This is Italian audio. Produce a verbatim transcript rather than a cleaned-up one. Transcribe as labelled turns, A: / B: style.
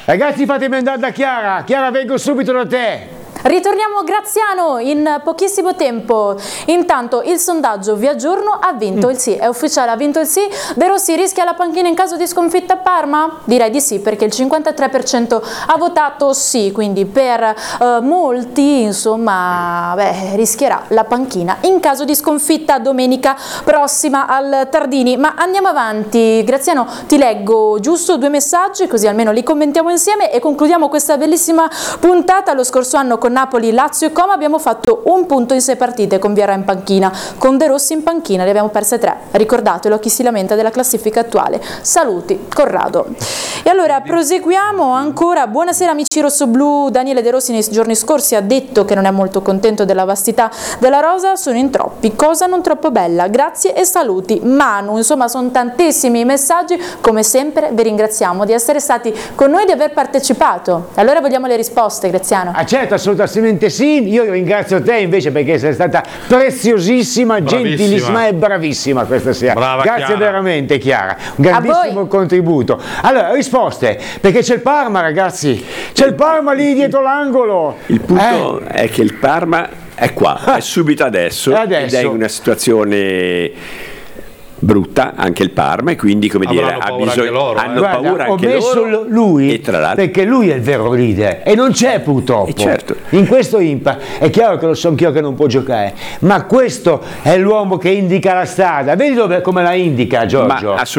A: Ragazzi, fatemi andare da Chiara. Chiara, vengo subito da te.
B: Ritorniamo a Graziano in pochissimo tempo. Intanto il sondaggio vi aggiorno, ha vinto il sì, è ufficiale, ha vinto il sì. De Rossi rischia la panchina in caso di sconfitta a Parma? Direi di sì, perché il cinquantatré per cento ha votato sì, quindi per eh, molti insomma beh, rischierà la panchina in caso di sconfitta domenica prossima al Tardini. Ma andiamo avanti, Graziano, ti leggo giusto due messaggi così almeno li commentiamo insieme e concludiamo questa bellissima puntata. Lo scorso anno con Napoli, Lazio e Como abbiamo fatto un punto in sei partite con Vieira in panchina, con De Rossi in panchina ne abbiamo perse tre, ricordatelo, chi si lamenta della classifica attuale. Saluti, Corrado. E allora proseguiamo ancora. Buonasera amici rossoblù. Daniele De Rossi nei giorni scorsi ha detto che non è molto contento della vastità della rosa, sono in troppi, cosa non troppo bella, grazie e saluti. Manu, insomma sono tantissimi i messaggi, come sempre vi ringraziamo di essere stati con noi, di aver partecipato. Allora vogliamo le risposte, Graziano.
A: Ah certo, assolutamente sì, io ringrazio te invece perché sei stata preziosissima, bravissima, gentilissima e bravissima questa sera.
C: Brava,
A: grazie
C: Chiara.
A: Veramente Chiara, un grandissimo contributo. Allora, risposte, perché c'è il Parma ragazzi, c'è il Parma lì dietro l'angolo.
D: Il punto eh. è che il Parma è qua, è subito adesso,
A: adesso.
D: ed è in una situazione brutta anche il Parma e quindi come
C: Avranno
D: dire ha
C: paura
D: bisogno,
C: anche loro,
D: hanno
C: eh.
A: Guarda,
D: paura
A: ho
D: anche
A: messo
D: loro
A: lui
D: e tra l'altro
A: perché lui è il vero leader e non c'è purtroppo
D: e certo.
A: in questo impar è chiaro che lo so anch'io che non può giocare, ma questo è l'uomo che indica la strada, vedi dove, come la indica Giorgio.
D: Ma